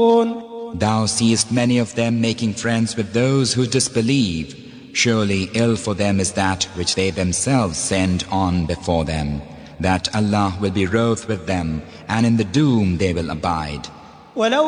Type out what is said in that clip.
Thou seest many of them making friends with those who disbelieve. Surely ill for them is that which they themselves send on before them, that Allah will be wroth with them, and in the doom they will abide.